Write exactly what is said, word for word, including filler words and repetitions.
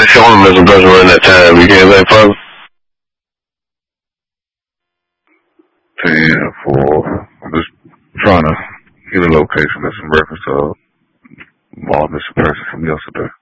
somebody showing him missing person in that time. You can't say further? ten four. I'm just trying to get a location that's in reference to a missing person from yesterday.